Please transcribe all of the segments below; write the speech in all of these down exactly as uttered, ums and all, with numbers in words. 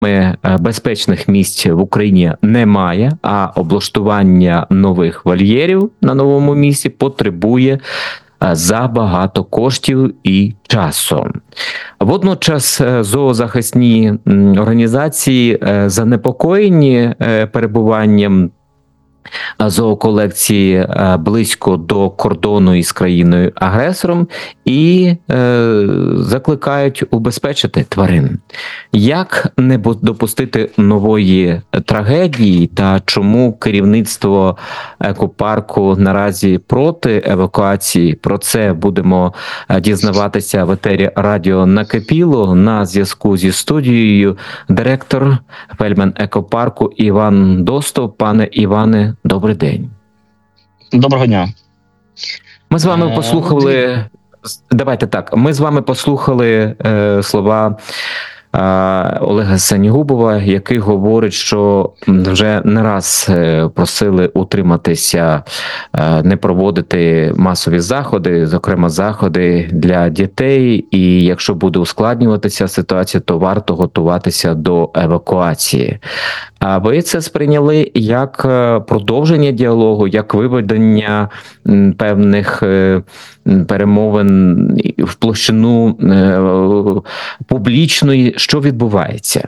безпечних місць в Україні немає, а облаштування нових вольєрів на новому місці потребує забагато коштів і часу. Водночас зоозахисні організації занепокоєні перебуванням зооколекції близько до кордону із країною-агресором і е, закликають убезпечити тварин. Як не допустити нової трагедії та чому керівництво екопарку наразі проти евакуації? Про це будемо дізнаватися в етері радіо «Накипіло». На зв'язку зі студією директор фельдман екопарку Іван Достов. Пане Іване, добрий день. Доброго дня. Ми з вами послухали, давайте так, ми з вами послухали е, слова е, Олега Сенігубова, який говорить, що вже не раз просили утриматися, е, не проводити масові заходи, зокрема заходи для дітей, і якщо буде ускладнюватися ситуація, то варто готуватися до евакуації. А ви це сприйняли як продовження діалогу, як виведення певних перемовин в площину публічної? Що відбувається?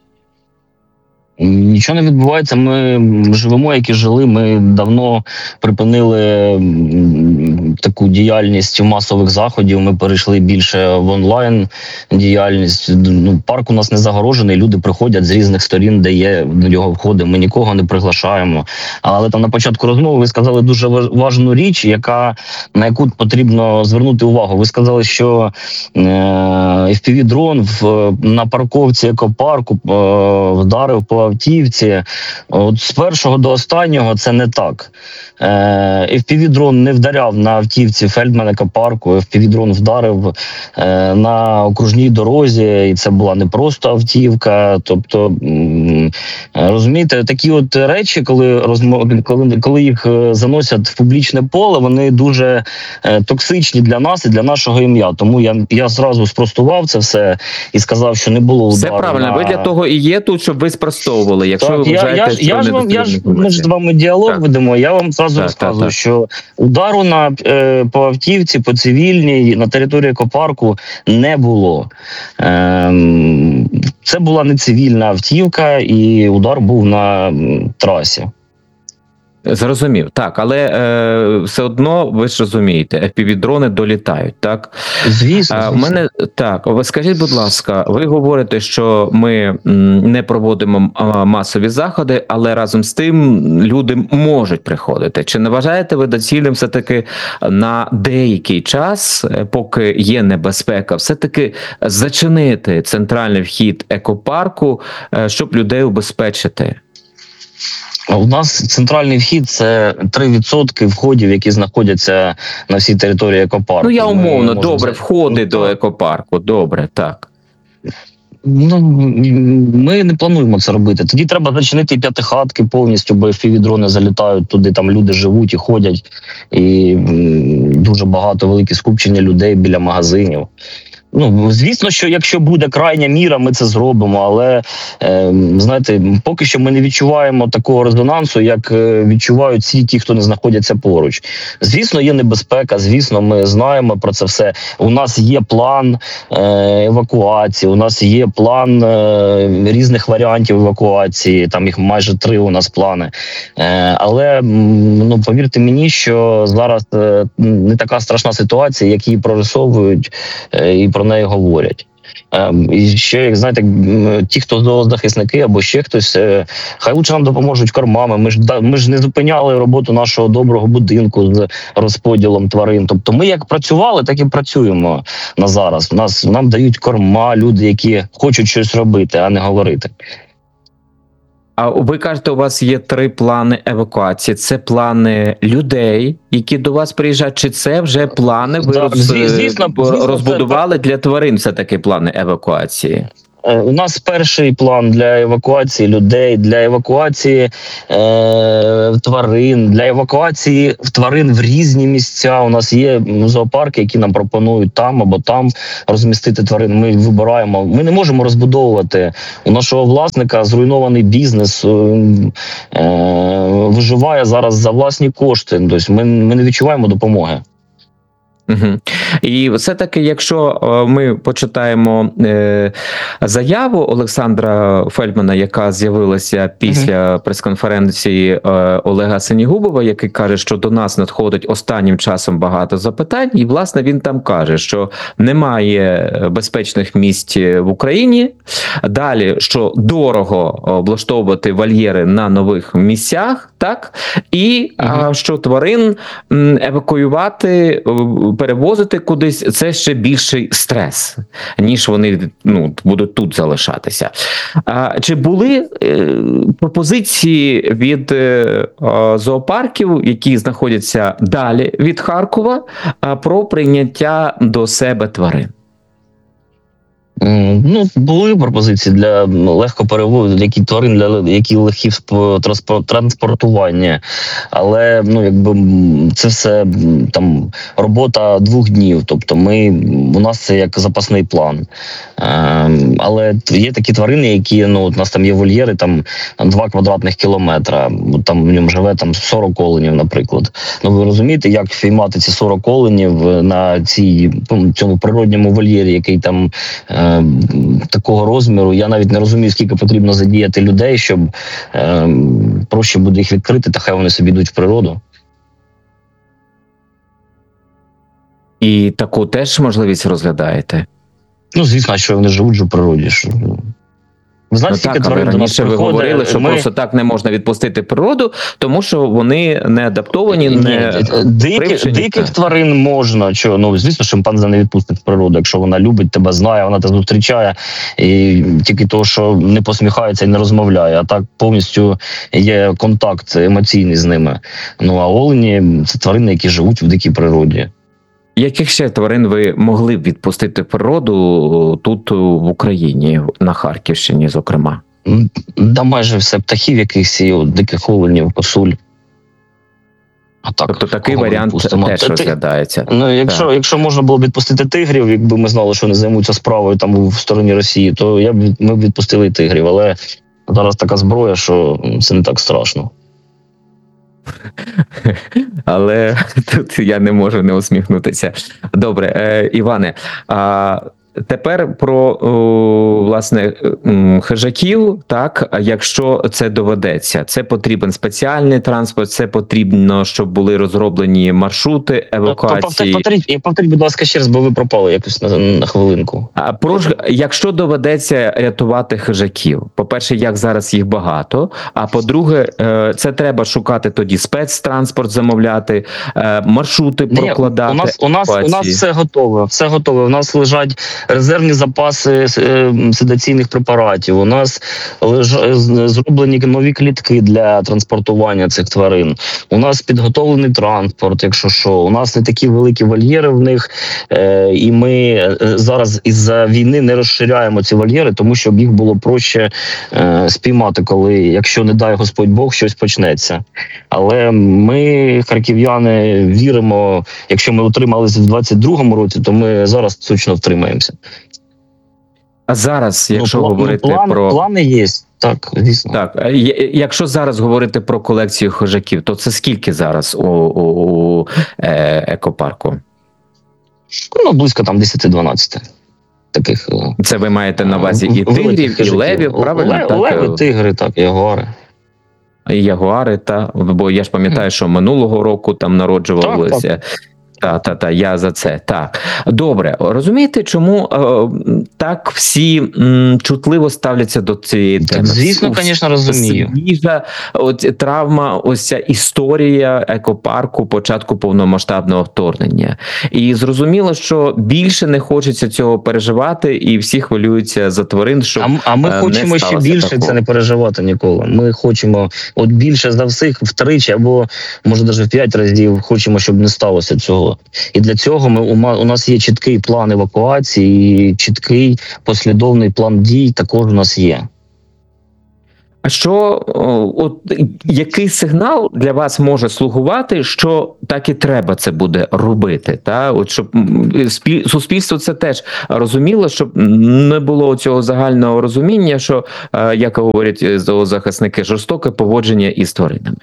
Нічого не відбувається, ми живемо, як і жили, ми давно припинили таку діяльність масових заходів, ми перейшли більше в онлайн діяльність. Ну, парк у нас не загорожений, люди приходять з різних сторін, де є, до нього входимо, ми нікого не приглашаємо. Але там на початку розмови ви сказали дуже важну річ, яка, на яку потрібно звернути увагу. Ви сказали, що еф пі ві-дрон на парковці екопарку вдарив по автівці. От з першого до останнього це не так. еф пі ві-дрон не вдаряв на автівці фельдман екопарку, еф пі ві-дрон вдарив на окружній дорозі, і це була не просто автівка. Тобто, розумієте, такі от речі, коли, розмов... коли, коли їх заносять в публічне поле, вони дуже токсичні для нас і для нашого ім'я. Тому я, я зразу спростував це все і сказав, що не було удару. Все правильно, на... ви для того і є тут, щоб ви спростовували. Якщо так, ви вважаєте, я, що я, я, я ж, ми ж з вами діалог так. ведемо, я вам зразу так, розказую, так, так. що удару на, е, по автівці, по цивільній, на території екопарку не було. Е, це була не цивільна автівка, і удар був на трасі. Зрозумів, так, але е, все одно, ви ж розумієте, еф пі ві-дрони долітають, так? Звісно. А, у мене, так, ви скажіть, будь ласка, ви говорите, що ми не проводимо масові заходи, але разом з тим люди можуть приходити. Чи не вважаєте ви доцільним все-таки на деякий час, поки є небезпека, все-таки зачинити центральний вхід екопарку, щоб людей убезпечити? У нас центральний вхід – це три відсотки входів, які знаходяться на всій території екопарку. Ну, я умовно, добре, можемо... входи ну, до екопарку, добре, так. Ну, ми не плануємо це робити. Тоді треба зачинити п'ятихатки повністю, бо еф пі ві-дрони залітають туди, там люди живуть і ходять, і дуже багато, великі скупчення людей біля магазинів. Ну, звісно, що якщо буде крайня міра, ми це зробимо, але, е, знаєте, поки що ми не відчуваємо такого резонансу, як відчувають всі ті, хто не знаходяться поруч. Звісно, є небезпека, звісно, ми знаємо про це все. У нас є план е, евакуації, у нас є план е, різних варіантів евакуації, там їх майже три у нас плани. Е, але, ну, повірте мені, що зараз е, не така страшна ситуація, як її прорисовують е, і про неї говорять. І ще, як знаєте, ті, хто зоозахисники або ще хтось, хай лучше нам допоможуть кормами. Ми ж, ми ж не зупиняли роботу нашого доброго будинку з розподілом тварин. Тобто ми як працювали, так і працюємо на зараз. Нас, нам дають корма люди, які хочуть щось робити, а не говорити. А ви кажете, у вас є три плани евакуації. Це плани людей, які до вас приїжджають, чи це вже плани ви так, роз... звісно, звісно, розбудували це... для тварин, все-таки плани евакуації? Е, У нас перший план для евакуації людей, для евакуації е, тварин, для евакуації тварин в різні місця. У нас є зоопарки, які нам пропонують там або там розмістити тварин. Ми вибираємо. Ми не можемо розбудовувати. У нашого власника зруйнований бізнес, е, е, виживає зараз за власні кошти. Тобто ми, ми не відчуваємо допомоги. Угу. І все-таки, якщо е, ми почитаємо е, заяву Олександра Фельдмана, яка з'явилася після прес-конференції е, Олега Сенігубова, який каже, що до нас надходить останнім часом багато запитань, і, власне, він там каже, що немає безпечних місць в Україні, далі, що дорого облаштовувати вольєри на нових місцях, так, і Угу. а, що тварин м, евакуювати, перевозити кудись, це ще більший стрес, ніж вони, ну, будуть тут залишатися. А, чи були е, пропозиції від е, зоопарків, які знаходяться далі від Харкова, а, про прийняття до себе тварин? М, Ну, були пропозиції для легко перевозу, які тварин, для які легкі в сп- транспор- транспортування. Але ну, якби м, це все м, там робота двох днів. Тобто, ми у нас це як запасний план. Ем, але є такі тварини, які ну, от у нас там є вольєри, там два квадратних кілометра. Там в ньому живе там сорок оленів, наприклад. Ну ви розумієте, як впіймати ці сорок оленів на цій ну, цьому природньому вольєрі, який там е, такого розміру. Я навіть не розумію, скільки потрібно задіяти людей, щоб е, проще буде їх відкрити, та хай вони собі йдуть в природу. І таку теж можливість розглядаєте? Ну, звісно, що вони живуть же в природі. Що... Ви знаєте, Ну скільки так, але тварин до нас раніше ви приходить? говорили, що Ми... просто так не можна відпустити природу, тому що вони не адаптовані, Ні, не диких, привчені. диких тварин можна. Чого? Ну, звісно, шимпанзе не відпустить в природу, якщо вона любить тебе, знає, вона тебе зустрічає, і тільки того, що не посміхається і не розмовляє, а так повністю є контакт емоційний з ними. Ну, а олені – це тварини, які живуть в дикій природі. Яких ще тварин ви могли б відпустити в природу тут, в Україні, на Харківщині, зокрема? Да майже все, птахів якихось, і от диких оленів, косуль. А так, Тобто такий кого ми варіант відпустимо? теж Та ти- розглядається. Ну, якщо, Так. якщо можна було б відпустити тигрів, якби ми знали, що вони займуться справою там в стороні Росії, то я б від- ми б відпустили і тигрів. Але зараз така зброя, що це не так страшно. Але тут я не можу не усміхнутися. Добре, е, Іване, а тепер про о, власне м, хижаків. Так, якщо це доведеться, це потрібен спеціальний транспорт, це потрібно, щоб були розроблені маршрути евакуації. Повторіть, повторіть, будь ласка, ще раз, бо ви пропали якось на, на хвилинку. А про ж- якщо доведеться рятувати хижаків, по-перше, як зараз їх багато. А по-друге, е, це треба шукати тоді спецтранспорт, замовляти, е, маршрути Ні, прокладати. у нас у нас у нас евакуації. все готове. Все готове. У нас лежать резервні запаси е, седаційних препаратів. У нас лежа, з- зроблені нові клітки для транспортування цих тварин. У нас підготовлений транспорт, якщо що. У нас не такі великі вольєри в них, е, і ми е, зараз із-за війни не розширяємо ці вольєри, тому щоб їх було проще е, спіймати, коли, якщо не дай Господь Бог, щось почнеться. Але ми, харків'яни, віримо, якщо ми утрималися в двадцять другому році, то ми зараз точно втримаємося. А зараз, якщо ну, говорити план, про плани є, так, звісно. так, е, є- якщо зараз говорити про колекцію хижаків, то це скільки зараз у, у, у е, екопарку? Ну, близько там десять-дванадцять таких. е, Це ви маєте на увазі і великих тигрів, і хижаків. левів, правильно? Ле- Так, Леви, е, тигри, так, ягуари. і ягуари, та бо я ж пам'ятаю, що минулого року там народжувалося. Та, та, та, я за це. Так. Добре. Розумієте, чому е, так всі м, чутливо ставляться до цієї теми? Так, звісно, Ус- звісно, розумію. Свіжа от, травма, ось ця історія екопарку початку повномасштабного вторгнення. І зрозуміло, що більше не хочеться цього переживати, і всі хвилюються за тварин, щоб А, м- а ми е, хочемо не ще сталося більше такого. це не переживати ніколи. Ми хочемо от більше за всіх втричі, або може навіть в п'ять разів хочемо, щоб не сталося цього. було. І для цього ми у нас є чіткий план евакуації, і чіткий послідовний план дій також у нас є. А що, от який сигнал для вас може слугувати, що так і треба це буде робити? Та от щоб суспільство це теж розуміло, щоб не було цього загального розуміння, що, як говорять зоозахисники, жорстоке поводження із тваринами.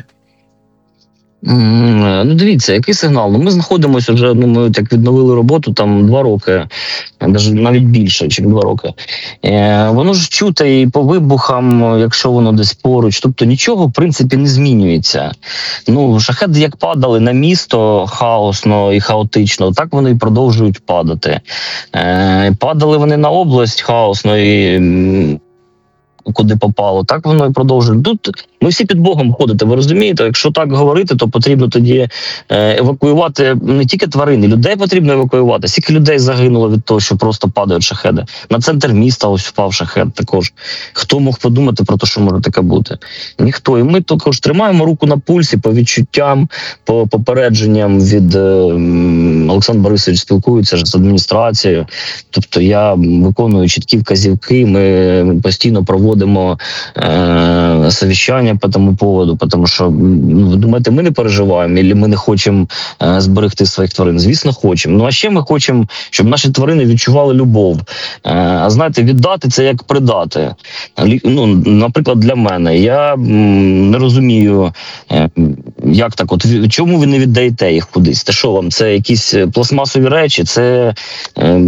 Ну, дивіться, який сигнал? Ну, ми знаходимося вже, ну, ми так відновили роботу там два роки, навіть більше, ніж два роки. Е, воно ж чуте і по вибухам, якщо воно десь поруч, тобто нічого, в принципі, не змінюється. Ну, шахеди як падали на місто хаосно і хаотично, так вони і продовжують падати. Е, падали вони на область хаосно і куди попало, так воно і продовжує. Тут ми всі під Богом ходите, ви розумієте? Якщо так говорити, то потрібно тоді евакуювати не тільки тварини, людей потрібно евакуювати. Скільки людей загинуло від того, що просто падають шахеди. На центр міста ось впав шахед також. Хто мог подумати про те, що може таке бути? Ніхто. І ми також тримаємо руку на пульсі по відчуттям, по попередженням від Олександр Борисович спілкується з адміністрацією. Тобто я виконую чіткі вказівки, ми постійно проводимо е, совіщання по тому поводу, тому що, ну, ви думаєте, ми не переживаємо, або ми не хочемо е, зберегти своїх тварин? Звісно, хочемо. Ну, а ще ми хочемо, щоб наші тварини відчували любов. Е, а знаєте, віддати – це як придати. Ну, наприклад, для мене. Я м, не розумію, е, як так, от чому ви не віддаєте їх кудись? Та що вам, це якісь пластмасові речі? Це... Е,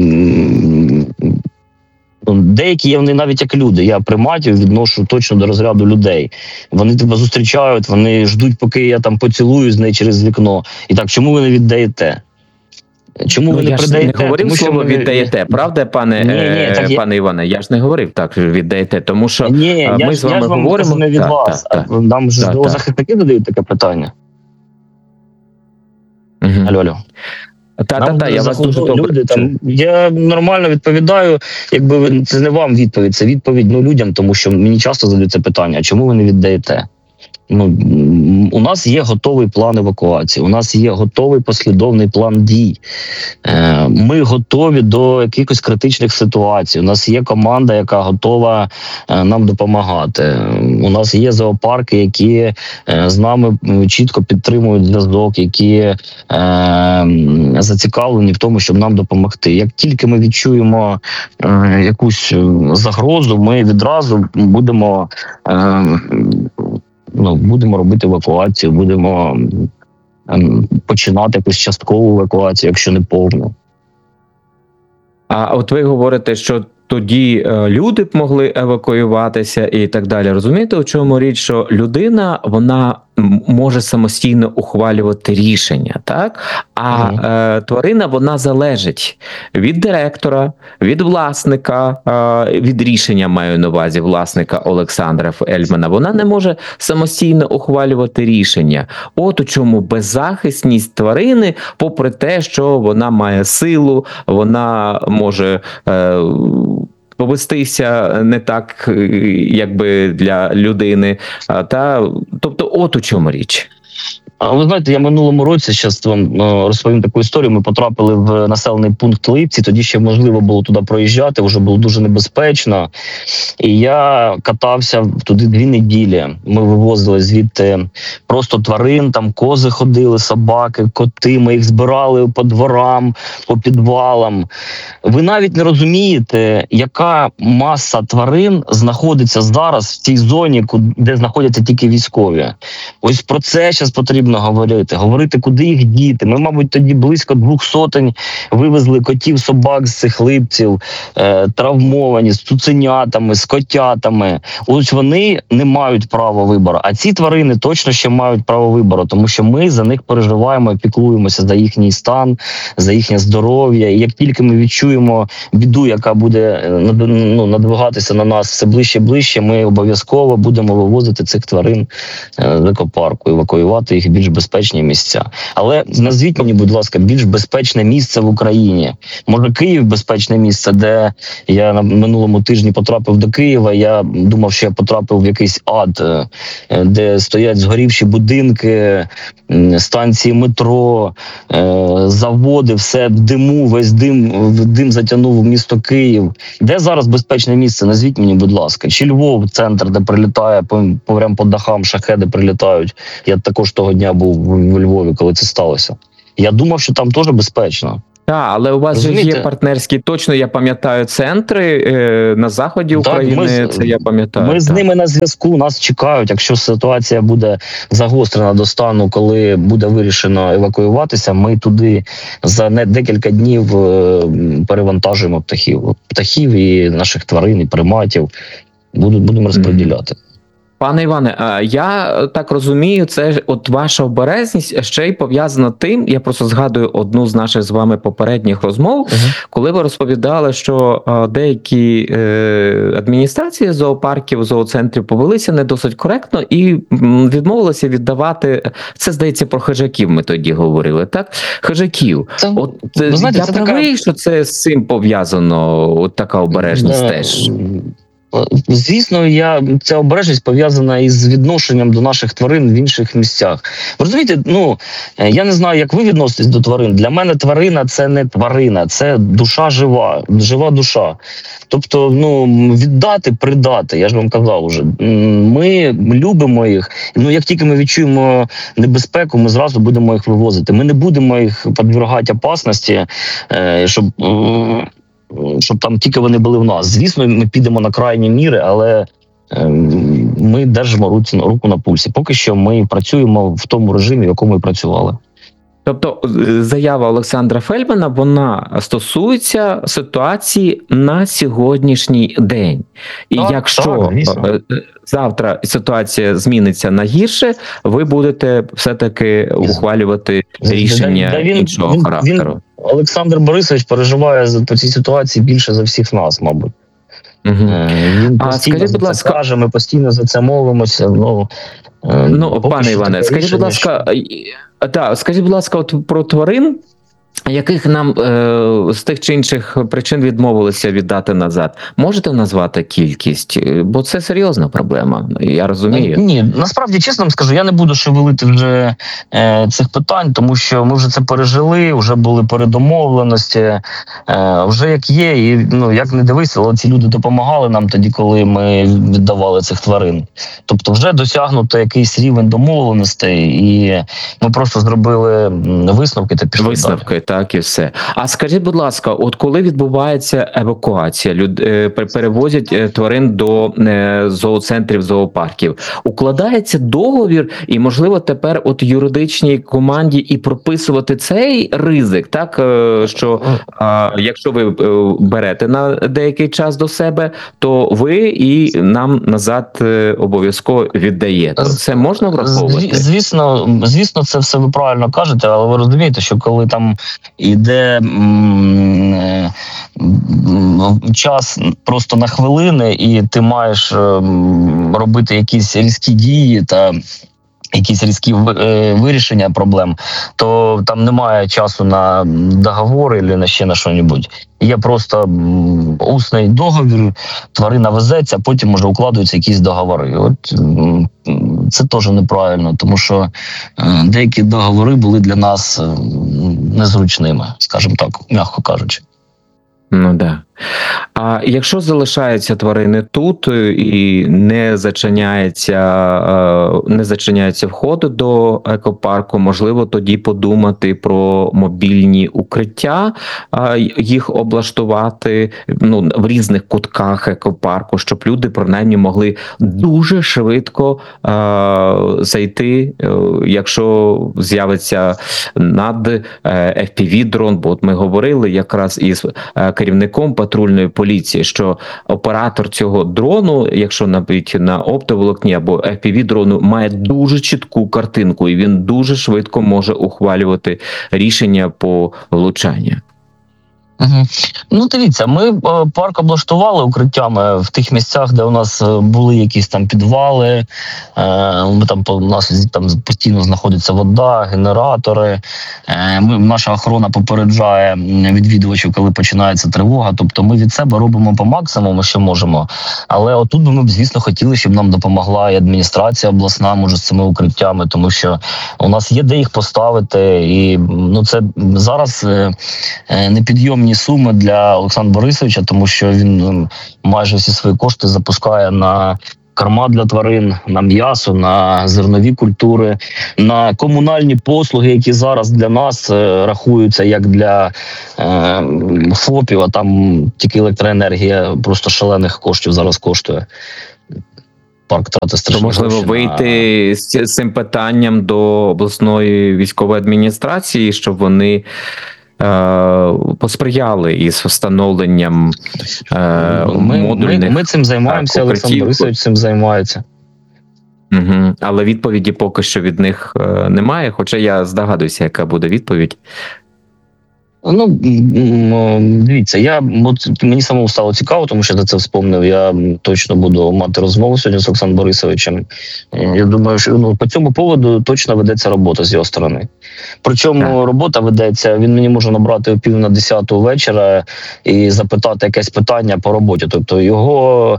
Деякі є вони навіть як люди. Я приматів відношу точно до розряду людей. Вони тебе зустрічають, вони ждуть, поки я там поцілую з нею через вікно. І так, чому ви не віддаєте? Чому ну, ви не я придаєте? Я не говорив тому, слово ми... віддаєте, правда, пане, ні, ні, так, пане я... Іване? Я ж не говорив так, віддаєте, тому що ні, ми я з вами я говоримо... не від так, вас, так, а нам ж так, захисники задають таке питання. Угу. Алло, алло. Та, та, та, я вас дуже добре. Люди, там, я нормально відповідаю, якби це не вам відповідь, це відповідь ну, людям, тому що мені часто задають це питання, а чому ви не віддаєте? Ну, у нас є готовий план евакуації, у нас є готовий послідовний план дій. Е, ми готові до якихось критичних ситуацій. У нас є команда, яка готова е, нам допомагати. У нас є зоопарки, які е, з нами чітко підтримують зв'язок, які е, зацікавлені в тому, щоб нам допомогти. Як тільки ми відчуємо е, якусь загрозу, ми відразу будемо е, Ну, будемо робити евакуацію, будемо ем, починати якусь часткову евакуацію, якщо не повну. А от ви говорите, що тоді е, люди б могли евакуюватися і так далі. Розумієте, у чому річ, що людина, вона може самостійно ухвалювати рішення, так? А mm. е, тварина, вона залежить від директора, від власника, е, від рішення, маю на увазі, власника Олександра Ельмана. Вона не може самостійно ухвалювати рішення. От у чому беззахисність тварини, попри те, що вона має силу, вона може... Е, повестися не так, якби для людини, та тобто, от у чому річ. Ви знаєте, я минулому році, зараз вам розповім таку історію, ми потрапили в населений пункт Липці, тоді ще можливо було туди проїжджати, вже було дуже небезпечно. І я катався туди дві неділі. Ми вивозили звідти просто тварин, там кози ходили, собаки, коти, ми їх збирали по дворам, по підвалам. Ви навіть не розумієте, яка маса тварин знаходиться зараз в цій зоні, де знаходяться тільки військові. Ось про це зараз потрібно говорити, говорити, куди їх діти. Ми, мабуть, тоді близько двох сотень вивезли котів, собак з цих Липців, е, травмовані, з цуценятами, з котятами. Ось вони не мають права вибору, а ці тварини точно ще мають право вибору, тому що ми за них переживаємо, піклуємося за їхній стан, за їхнє здоров'я. І як тільки ми відчуємо біду, яка буде ну, надвигатися на нас все ближче і ближче, ми обов'язково будемо вивозити цих тварин з екопарку, евакуювати їх в більш безпечні місця. Але назвіть мені, будь ласка, більш безпечне місце в Україні. Може, Київ безпечне місце, де я на минулому тижні потрапив до Києва, я думав, що я потрапив в якийсь ад, де стоять згорівші будинки, м, станції метро, е, заводи, все в диму, весь дим, в дим затягнув місто Київ. Де зараз безпечне місце? Назвіть мені, будь ласка. Чи Львов, центр, де прилітає, по, по, прям по дахам шахеди прилітають. Я також того дня був в, в Львові, коли це сталося. Я думав, що там теж безпечно. Так, але у вас же Розумієте? є партнерські, точно я пам'ятаю, центри е, на заході Так, України, ми з- це я пам'ятаю. Ми з так. ними на зв'язку, нас чекають. Якщо ситуація буде загострена до стану, коли буде вирішено евакуюватися, ми туди за не декілька днів е, перевантажуємо птахів. Птахів і наших тварин, і приматів. Будуть, будемо розподіляти. Пане Іване, а я так розумію, це ж от ваша обережність ще й пов'язана тим, я просто згадую одну з наших з вами попередніх розмов, Угу. коли ви розповідали, що а, деякі е, адміністрації зоопарків, зооцентрів повелися не досить коректно і м, відмовилися віддавати, це здається про хижаків ми тоді говорили, так? Хижаків. Це, От ви знаєте, я це правий, така- що це з цим пов'язано, от така обережність Да. теж. Звісно, я ця обережність пов'язана із відношенням до наших тварин в інших місцях. Ви розумієте, ну е, я не знаю, як ви відноситесь до тварин. Для мене тварина це не тварина, це душа жива, жива душа. Тобто, ну віддати, придати. Я ж вам казав уже. М, Ми любимо їх. Ну як тільки ми відчуємо небезпеку, ми зразу будемо їх вивозити. Ми не будемо їх підвергати опасності, е, щоб. е, щоб там тільки вони були в нас. Звісно, ми підемо на крайні міри, але ем, ми держимо руці, руку на пульсі. Поки що ми працюємо в тому режимі, в якому ми працювали. Тобто е, заява Олександра Фельдмана, вона стосується ситуації на сьогоднішній день. І Так, якщо так, звісно. е, е, завтра ситуація зміниться на гірше, ви будете все-таки ухвалювати рішення Да, він- іншого він- характеру. Олександр Борисович переживає за по цій ситуації більше за всіх нас, мабуть. Угу. Е, Він А постійно скажіть, за будь це ласка- каже, ми постійно за це мовимося. Ну, е, Ну, поки пане що Іване, таке скажіть, будь рішення, ласка, е, так, скажіть, будь ласка, от про тварин, яких нам е, з тих чи інших причин відмовилися віддати назад. Можете назвати кількість? Е, Бо це серйозна проблема, я розумію. Ні, насправді, чесно вам скажу, я не буду шевелити вже е, цих питань, тому що ми вже це пережили, вже були передомовленості, е, вже як є, і ну як не дивися, але ці люди допомагали нам тоді, коли ми віддавали цих тварин. Тобто, вже досягнуто якийсь рівень домовленостей, і ми просто зробили м, висновки та пішли далі. Висновки, так і все. А скажіть, будь ласка, от коли відбувається евакуація, люд, е, пер- перевозять е, тварин до е, зооцентрів, зоопарків, укладається договір, і можливо тепер от юридичній команді і прописувати цей ризик, так е, що а, якщо ви е, берете на деякий час до себе, то ви і нам назад е, обов'язково віддаєте. З- Це можна враховувати? Зві- Звісно, звісно, це все ви правильно кажете, але ви розумієте, що коли там іде м, е, м, час просто на хвилини, і ти маєш ем, робити якісь різкі дії та якісь різкі е, вирішення проблем, то там немає часу на договори або на ще на що-небудь. Є просто м, усний договір, тварина везеться, а потім вже укладаються якісь договори. От м, це теж неправильно, тому що е, деякі договори були для нас е, незручними, скажімо так, м'яко кажучи. Ну да. А якщо залишаються тварини тут е, і не зачиняється, е, не зачиняється вход до екопарку, можливо, тоді подумати про мобільні укриття, е, їх облаштувати ну, в різних кутках екопарку, щоб люди принаймні могли дуже швидко е, зайти, е, якщо з'явиться над е, еф пі ві-дрон, бо от ми говорили якраз із е, керівником патрульної поліції, що оператор цього дрону, якщо навіть на оптоволокні або еф пі ві-дрону, має дуже чітку картинку, і він дуже швидко може ухвалювати рішення по влучанню. Угу. Ну, дивіться, ми е, парк облаштували укриттями в тих місцях, де у нас е, були якісь там підвали. Е, ми там по- у нас там постійно знаходиться вода, генератори. Е, ми, наша охорона попереджає м, відвідувачів, коли починається тривога. Тобто ми від себе робимо по максимуму, що можемо. Але отут би ми б, звісно, хотіли, щоб нам допомогла і адміністрація обласна, може, з цими укриттями, тому що у нас є де їх поставити. І ну, це зараз е, е, непідйомні суми для Олександра Борисовича, тому що він ну, майже всі свої кошти запускає на корма для тварин, на м'ясо, на зернові культури, на комунальні послуги, які зараз для нас е, рахуються як для е, ФОПів, а там тільки електроенергія просто шалених коштів зараз коштує. Парк тратить То, страшні можливо, гроші на- вийти з з цим питанням до обласної військової адміністрації, щоб вони е, посприяли із встановленням е, ми, ми, модульних. ми цим займаємося, так, Олександр укриттів. Борисович цим займається. Угу. Але відповіді поки що від них е, немає, хоча я здогадуюся, яка буде відповідь. Ну, м, дивіться, я от мені самому стало цікаво, тому що я це вспомнив. Я точно буду мати розмову сьогодні з Олександром Борисовичем. Е, Я думаю, що ну, по цьому поводу точно ведеться робота з його сторони. Причому Так. робота ведеться, він мені може набрати о пів на десяту вечора і запитати якесь питання по роботі. Тобто його,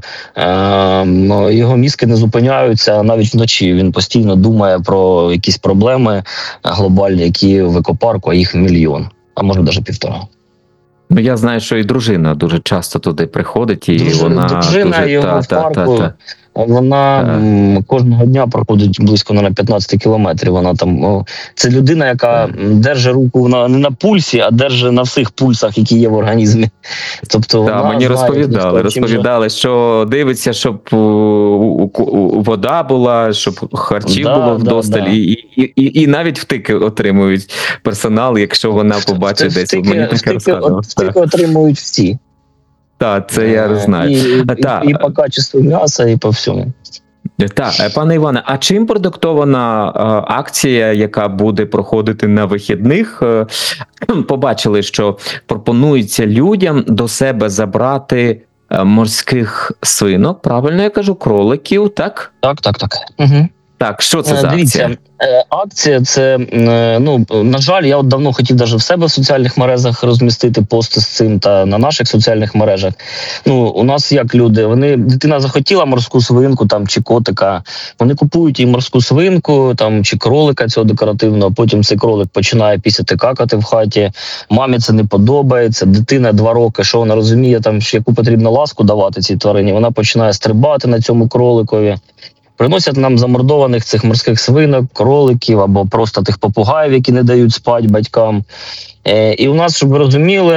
е, його мізки не зупиняються навіть вночі. Він постійно думає про якісь проблеми глобальні, які в екопарку, а їх мільйон. А може навіть півтора. Ну, я знаю, що і дружина дуже часто туди приходить, і Дружина- вона дружина дуже його та, в та, парку. та, та. Вона Так. м, кожного дня проходить близько на п'ятнадцять кілометрів. Вона там о, це людина, яка м, держить руку на не на пульсі, а держить на всіх пульсах, які є в організмі. Тобто Та, вона мені знає, розповідали, хто чим розповідали, що дивиться, щоб у, у, у- вода була, щоб харчів Да, було да, вдосталь, да. І, і, і, і навіть втики отримують персонал, якщо вона побачить Втики- десь. Мені таке втики, розказував. от втики отримують всі. Так, це я Е, знаю. І, і, Та. і по качеству м'яса, і по всьому. Так, е, пане Іване, а чим продиктована е, акція, яка буде проходити на вихідних? Е, Побачили, що пропонується людям до себе забрати е, морських свинок, правильно я кажу, кроликів, так? Так, так, так. Угу. Так, що це Е, за Дивіться, акція? е, акція це, е, ну, на жаль, я от давно хотів даже в себе в соціальних мережах розмістити пости з цим та на наших соціальних мережах. Ну, у нас як люди, вони, дитина захотіла морську свинку там, чи котика, вони купують їй морську свинку там, чи кролика цього декоративного, потім цей кролик починає пісяти какати в хаті, мамі це не подобається, дитина два роки, що вона розуміє, там, що яку потрібно ласку давати цій тварині, вона починає стрибати на цьому кроликові. Приносять нам замордованих цих морських свинок, кроликів або просто тих попугаїв, які не дають спати батькам. Е, і у нас, щоб ви розуміли,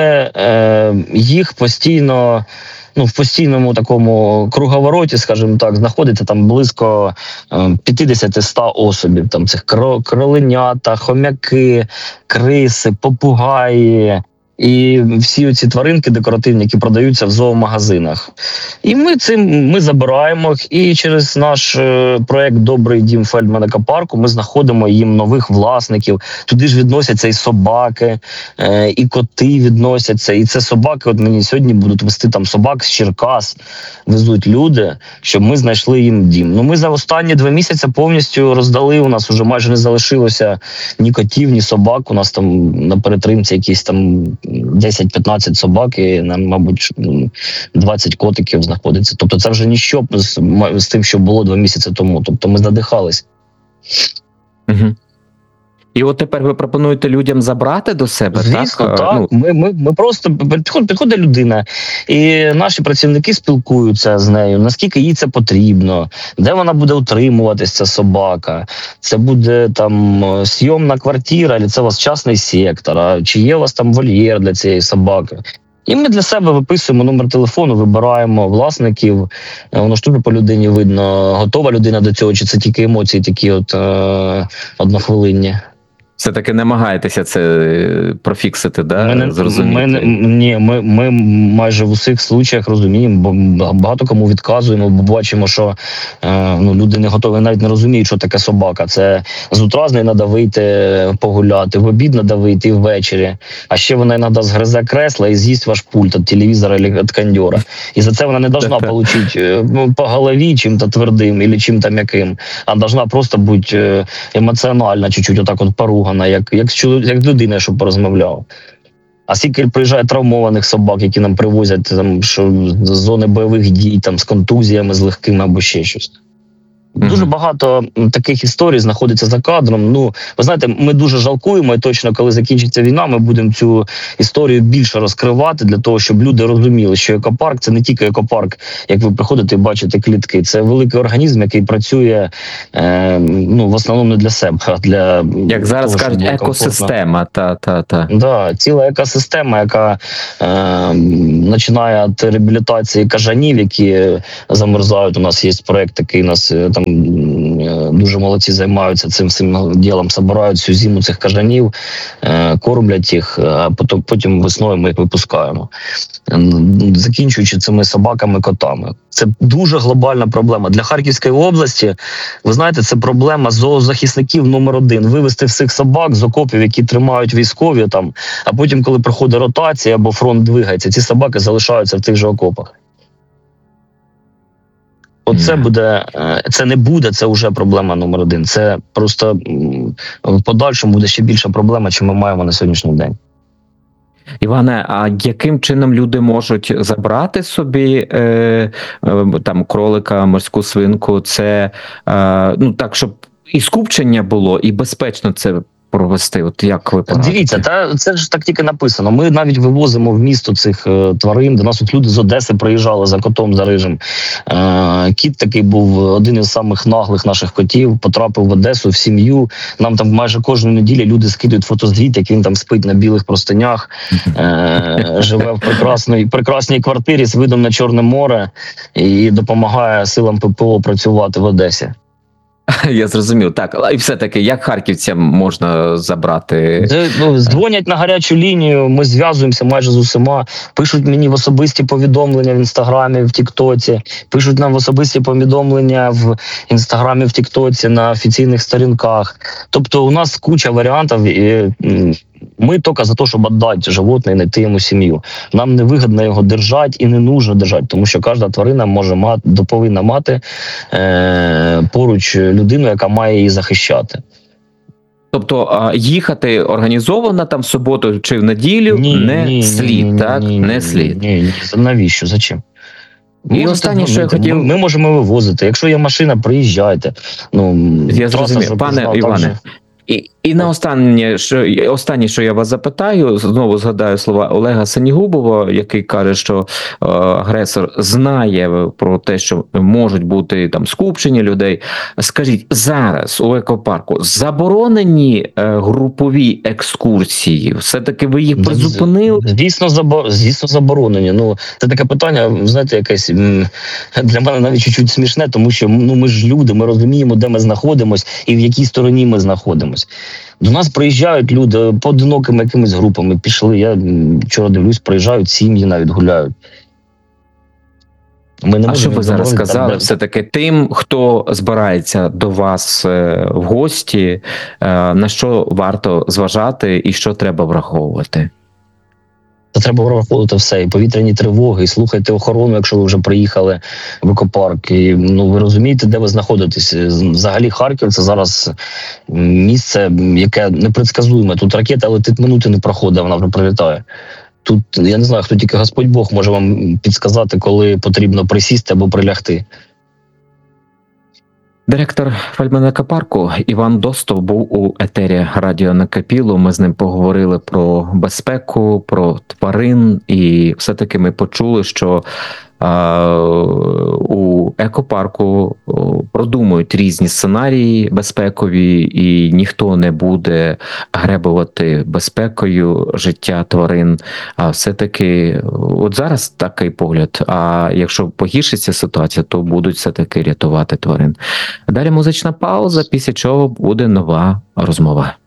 е, їх постійно, ну, в постійному такому круговороті, скажімо так, знаходиться там близько е, п'ятдесят-сто особів. Там цих кро- кроленята, хомяки, криси, попугаї. І всі ці тваринки декоративні, які продаються в зоомагазинах. І ми цим ми забираємо їх, і через наш е, проект Добрий дім Фельдмана Екопарку ми знаходимо їм нових власників. Туди ж відносяться і собаки, е, і коти відносяться. І це собаки. От мені сьогодні будуть вести там собак з Черкас, везуть люди, щоб ми знайшли їм дім. Ну ми за останні два місяці повністю роздали. У нас вже майже не залишилося ні котів, ні собак. У нас там на перетримці якісь там десять-п'ятнадцять собак і нам, мабуть, двадцять котиків знаходиться. Тобто це вже ніщо з, з тим, що було два місяці тому. Тобто ми задихались. Угу. І от тепер ви пропонуєте людям забрати до себе, Звісно, так? так. Ну, Ми, ми, ми просто підходить, підходить людина, і наші працівники спілкуються з нею, наскільки їй це потрібно, де вона буде утримуватися, ця собака. Це буде там зйомна квартира, чи це у вас частний сектор, а чи є у вас там вольєр для цієї собаки. І ми для себе виписуємо номер телефону, вибираємо власників. Воно ж дуже по людині видно, готова людина до цього, чи це тільки емоції такі от е- однохвилинні. Все-таки намагаєтеся це профіксити, да? Ми, не- Зрозуміти. ми, не- ні, ми, ми майже в усіх случаях розуміємо, бо багато кому відказуємо, бо бачимо, що е, ну, люди не готові, навіть не розуміють, що таке собака. Це з утра з нею треба вийти погуляти, в обід треба вийти і ввечері. А ще вона іноді згризе кресла і з'їсть ваш пульт від телевізора або від кондьора. І за це вона не должна Так-так. отримати по голові чим-то твердим або чим-то м'яким, а должна просто бути е, емоціонально чуть-чуть отак от поругана, як, як, з чоло- як з людиною, щоб порозмовляв. А скільки приїжджає травмованих собак, які нам привозять там, що з зони бойових дій, там, з контузіями, з легкими або ще щось. Мгм. Дуже багато м, таких історій знаходиться за кадром. Ну, ви знаєте, ми дуже жалкуємо, і точно, коли закінчиться війна, ми будемо цю історію більше розкривати для того, щоб люди розуміли, що екопарк – це не тільки екопарк, як ви приходите і бачите клітки. Це великий організм, який працює е, ну, в основному не для себе, а для Як зараз того, щоб кажуть, було комфортно. екосистема. Та, та, та. Да, ціла екосистема, яка е, починає від реабілітації кажанів, які замерзають. У нас є проект такий, у нас е, там е, дуже молодці займаються цим всім ділом, збирають всю зиму цих кажанів, е, кормлять їх, а потім, потім весною ми їх випускаємо. Е, Закінчуючи цими собаками, котами. Це дуже глобальна проблема. Для Харківської області, ви знаєте, це проблема зоозахисників номер один. Вивести всіх собак з окопів, які тримають військові, там, а потім, коли проходить ротація або фронт двигається, ці собаки залишаються в тих же окопах. Оце Мгм. буде, е, це не буде, це вже проблема номер один. Це просто м, в подальшому буде ще більша проблема, чим ми маємо на сьогоднішній день. Іване, а яким чином люди можуть забрати собі е, е, там кролика, морську свинку? Це е, ну так, щоб і скупчення було, і безпечно це провести. От як ви порадите? Дивіться, та це ж так тільки написано. Ми навіть вивозимо в місто цих е, тварин. До нас от люди з Одеси приїжджали за котом, за рижем. Е, кіт такий був один із самих наглих наших котів. Потрапив в Одесу в сім'ю. Нам там майже кожну неділю люди скидують фотозвіт, як він там спить на білих простинях, е, живе в прекрасній прекрасній квартирі з видом на Чорне море і допомагає силам ППО працювати в Одесі. Я зрозумів. Так, а і все-таки, як харківцям можна забрати? Це, ну, дзвонять на гарячу лінію, ми зв'язуємося майже з усіма, пишуть мені в особисті повідомлення в Інстаграмі, в Тіктоці, пишуть нам в особисті повідомлення в Інстаграмі, в Тіктоці, на офіційних сторінках. Тобто у нас куча варіантів, і м, ми тільки за те, щоб віддати животне і знайти йому сім'ю. Нам не вигідно його держати і не нужно держати, тому що кожна тварина може мати, повинна мати е, поруч людину, яка має її захищати. Тобто а, їхати організовано там в суботу чи в неділю не слід, так? ні, не ні, слід. Ні, ні. Навіщо? Зачем? І Можете останнє, що я дзвонити. хотів- Ми, ми можемо вивозити. Якщо є машина, приїжджайте. Ну, Я траса зрозумів. ж Пане об'їжджала, Іване, так же. І, і на останнє, що останнє, що я вас запитаю, знову згадаю слова Олега Сенігубова, який каже, що е, агресор знає про те, що можуть бути там скупчення людей. Скажіть, зараз у екопарку заборонені е, групові екскурсії? Все-таки ви їх призупинили? Звісно, забо... звісно, заборонені. Ну, це таке питання, знаєте, якесь м, для мене навіть чуть-чуть смішне, тому що ну, ми ж люди, ми розуміємо, де ми знаходимося і в якій стороні ми знаходимося. До нас приїжджають люди поодинокими якимись групами, пішли. Я м, вчора дивлюсь, приїжджають сім'ї, навіть гуляють. Ми не А що можемо ви зараз заборонити, сказали? там, Все-таки тим, хто збирається до вас е, в гості, е, на що варто зважати і що треба враховувати? Та треба враховувати все, і повітряні тривоги, і слухайте охорону, якщо ви вже приїхали в екопарк. І, ну, ви розумієте, де ви знаходитесь. Взагалі Харків – це зараз місце, яке непредсказуєме. Тут ракета летить, минути не проходить, вона вже прилітає. Тут, я не знаю, хто тільки Господь Бог може вам підсказати, коли потрібно присісти або прилягти. Директор Фельдмана парку Іван Достов був у етері Радіо Накипіло. Ми з ним поговорили про безпеку, про тварин, і все-таки ми почули, що а, у екопарку продумують різні сценарії безпекові, і ніхто не буде гребувати безпекою життя тварин. А все-таки от зараз такий погляд, а якщо погіршиться ситуація, то будуть все-таки рятувати тварин. Далі музична пауза, після чого буде нова розмова.